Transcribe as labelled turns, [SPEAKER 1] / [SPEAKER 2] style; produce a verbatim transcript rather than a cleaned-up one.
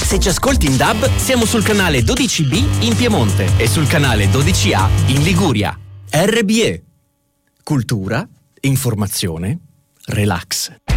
[SPEAKER 1] se ci ascolti in D A B, siamo sul canale dodici B in Piemonte e sul canale dodici A in Liguria. R B E. Cultura, informazione, relax.